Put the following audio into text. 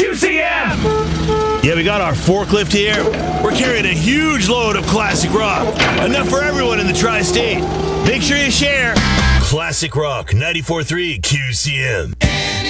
QCM! Yeah, we got our forklift here. We're carrying a huge load of classic rock. Enough for everyone in the tri-state. Make sure you share. Classic Rock 94.3 QCM.